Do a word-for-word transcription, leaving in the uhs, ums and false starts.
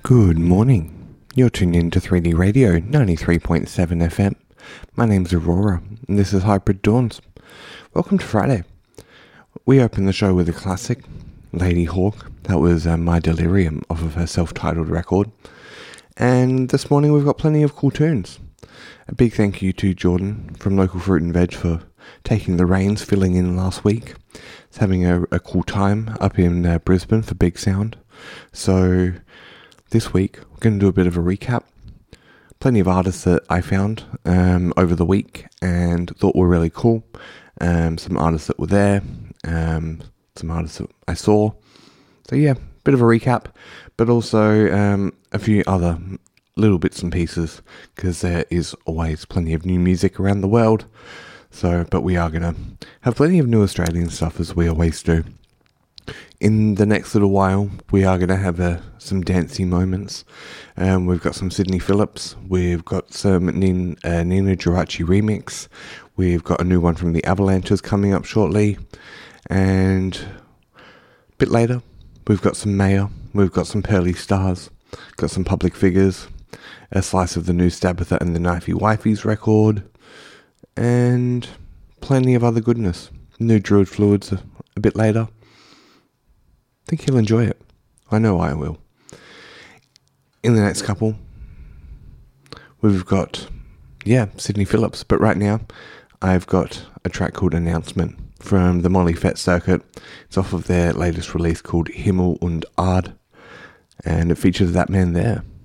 Good morning. You're tuned in to three D Radio ninety-three point seven F M. My name's Aurora, and this is Hybrid Dawns. Welcome to Friday. We open the show with a classic, Lady Hawk. That was uh, My Delirium off of her self-titled record. And this morning we've got plenty of cool tunes. A big thank you to Jordan from Local Fruit and Veg for taking the reins, filling in last week. It's having a, a cool time up in uh, Brisbane for Big Sound. So this week we're going to do a bit of a recap. Plenty of artists that I found um, over the week and thought were really cool. Um, some artists that were there, um, some artists that I saw. So yeah, bit of a recap, but also um, a few other little bits and pieces, because there is always plenty of new music around the world. So, but we are going to have plenty of new Australian stuff, as we always do. In the next little while, we are going to have uh, some dancey moments. Um, we've got some Sydney Phillips. We've got some Nin, uh, Nina Geraci remix. We've got a new one from the Avalanches coming up shortly. And a bit later, we've got some Maya. We've got some Pearly Stars. Got some Public Figures. A slice of the new Stabitha and the Knifey Wifeys record. And plenty of other goodness. New Druid Fluids a, a bit later. I think you'll enjoy it. I know I will. In the next couple, we've got, yeah, Sydney Phillips. But right now, I've got a track called Announcement from the Molly Fett Circuit. It's off of their latest release called Himmel und Ard. And it features that man there.